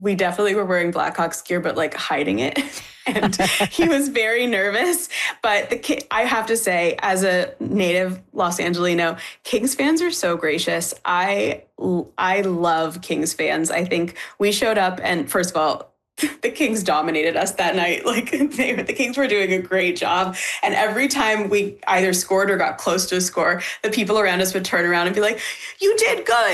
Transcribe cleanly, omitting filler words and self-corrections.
we definitely were wearing Blackhawks gear, but like hiding it. And he was very nervous. But I have to say, as a native Los Angelino, Kings fans are so gracious. I love Kings fans. I think we showed up, and first of all, the Kings dominated us that night. Like the Kings were doing a great job. And every time we either scored or got close to a score, the people around us would turn around and be like, "You did good."